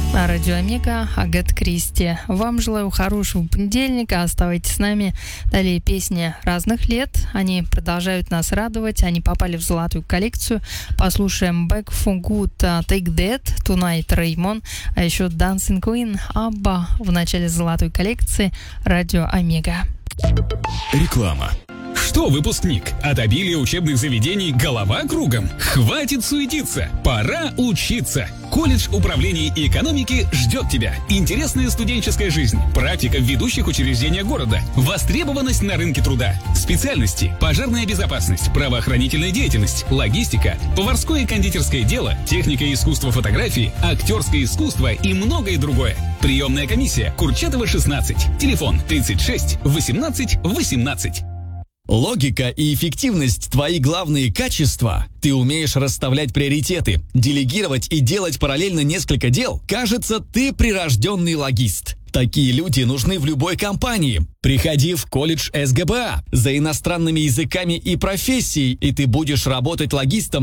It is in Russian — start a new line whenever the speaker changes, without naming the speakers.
на радио Омега, Агата Кристи. Вам желаю хорошего понедельника. Оставайтесь с нами. Далее песни разных лет. Они продолжают нас радовать. Они попали в золотую коллекцию. Послушаем Back for Good, Take That, Tonight, Реймон, а еще Dancing Queen, Абба в начале золотой коллекции радио Омега.
Реклама.
Что, выпускник, от обилия учебных заведений голова кругом? Хватит суетиться, пора учиться. Колледж управления и экономики ждет тебя. Интересная студенческая жизнь, практика в ведущих учреждениях города, востребованность на рынке труда, специальности: пожарная безопасность, правоохранительная деятельность, логистика, поварское и кондитерское дело, техника и искусство фотографии, актерское искусство и многое другое. Приемная комиссия Курчатова 16. Телефон 36 18 18.
Логика и эффективность – твои главные качества. Ты умеешь расставлять приоритеты, делегировать и делать параллельно несколько дел. Кажется, ты прирожденный логист. Такие люди нужны в любой компании. Приходи в колледж СГБА за иностранными языками и профессией, и ты будешь работать логистом